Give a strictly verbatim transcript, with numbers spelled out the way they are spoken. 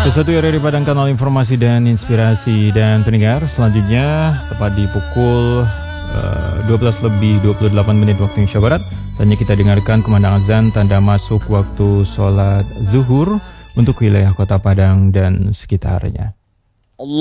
Sesuatu yang ada di Padang, kanal informasi dan inspirasi. Dan pendengar, selanjutnya tepat di pukul uh, dua belas lebih dua puluh delapan menit waktu Indonesia Barat, saatnya kita dengarkan kumandang azan tanda masuk waktu sholat zuhur untuk wilayah Kota Padang dan sekitarnya.